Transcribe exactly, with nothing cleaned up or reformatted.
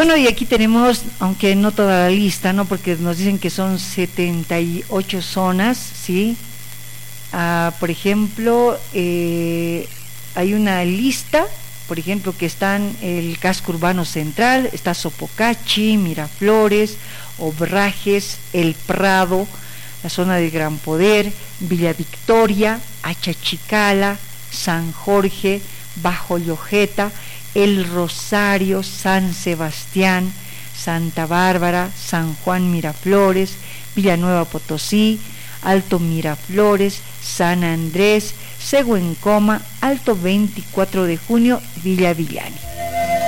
Bueno, y aquí tenemos, aunque no toda la lista, ¿no? Porque nos dicen que son setenta y ocho zonas, ¿sí? Ah, por ejemplo, eh, hay una lista, por ejemplo, que están el casco urbano central, está Sopocachi, Miraflores, Obrajes, El Prado, la zona del Gran Poder, Villa Victoria, Achachicala, San Jorge, Bajo Llojeta, El Rosario, San Sebastián, Santa Bárbara, San Juan Miraflores, Villanueva Potosí, Alto Miraflores, San Andrés, Seguencoma, Alto veinticuatro de junio, Villa Villani.